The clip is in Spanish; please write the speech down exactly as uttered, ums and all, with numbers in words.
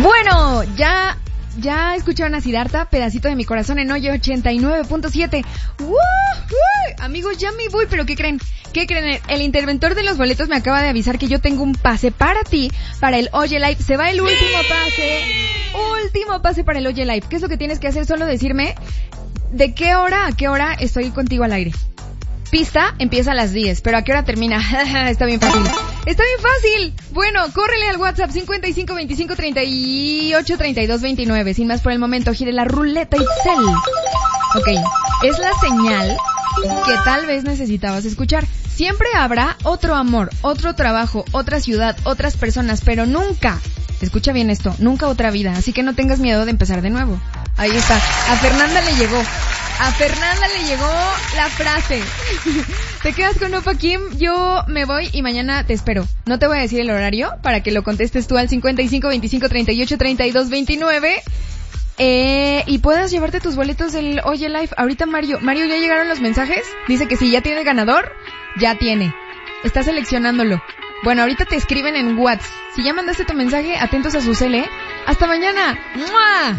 Bueno, ya... Ya escucharon a Siddhartha, Pedacito de mi corazón en Oye ochenta y nueve punto siete. ¡Uh! Amigos, ya me voy, pero ¿qué creen? ¿Qué creen? El interventor de los boletos me acaba de avisar que yo tengo un pase para ti, para el Oye Live. Se va el último pase. Último pase para el Oye Live. ¿Qué es lo que tienes que hacer? Solo decirme de qué hora a qué hora estoy contigo al aire. Pista empieza a las diez, pero ¿a qué hora termina? Está bien fácil. Está bien fácil. Bueno, córrele al WhatsApp cincuenta y cinco veinticinco treinta y ocho treinta y dos veintinueve. Sin más por el momento, gire la ruleta Itzel. Ok, es la señal que tal vez necesitabas escuchar. Siempre habrá otro amor, otro trabajo, otra ciudad, otras personas, pero nunca, escucha bien esto, nunca otra vida. Así que no tengas miedo de empezar de nuevo. Ahí está. A Fernanda le llegó. A Fernanda le llegó la frase. Te quedas con Opa Kim, yo me voy y mañana te espero. No te voy a decir el horario para que lo contestes tú al cincuenta y cinco veinticinco treinta y ocho treinta y dos veintinueve. Eh, y puedas llevarte tus boletos del Oye Live. Ahorita Mario, Mario, ¿ya llegaron los mensajes? Dice que si ya tiene ganador, ya tiene. Está seleccionándolo. Bueno, ahorita te escriben en WhatsApp. Si ya mandaste tu mensaje, atentos a su cel, ¿eh? ¡Hasta mañana! ¡Mua!